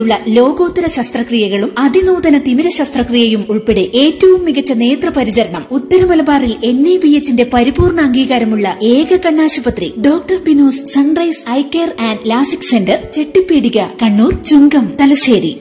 ഉള്ള ലോകോത്തര ശസ്ത്രക്രിയകളും അതിനൂതന തിമിര ശസ്ത്രക്രിയയും ഉൾപ്പെടെ ഏറ്റവും മികച്ച നേത്രപരിചരണം ഉത്തരമലബാറിൽ NABHന്റെ പരിപൂർണ അംഗീകാരമുള്ള ഏക കണ്ണാശുപത്രി doctor പിനോസ് sunrise eye care and LASIK centre, Chettipeedika, Kannur, Chungam, Thalassery.